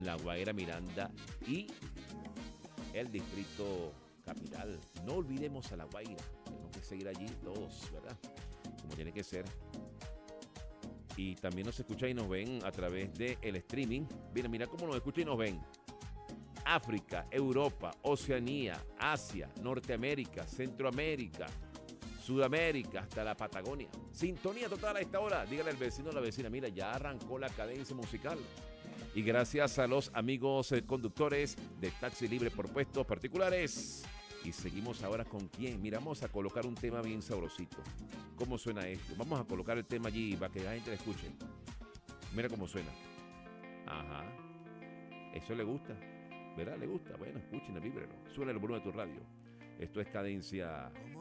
La Guaira, Miranda y el Distrito Capital. No olvidemos a La Guaira. Tenemos que seguir allí todos, ¿verdad? Como tiene que ser. Y también nos escuchan y nos ven a través del streaming. Mira cómo nos escuchan y nos ven. África, Europa, Oceanía, Asia, Norteamérica, Centroamérica, Sudamérica, hasta la Patagonia. Sintonía total a esta hora. Dígale al vecino o la vecina, mira, ya arrancó la cadencia musical. Y gracias a los amigos conductores de Taxi Libre por puestos particulares. Y seguimos ahora con quién. Mira, vamos a colocar un tema bien sabrosito. ¿Cómo suena esto? Vamos a colocar el tema allí para que la gente lo escuche. Mira cómo suena. Ajá. Eso le gusta. ¿Verdad? ¿Le gusta? Bueno, escuchen, víbrelo. Suena el volumen de tu radio. Esto es Cadencia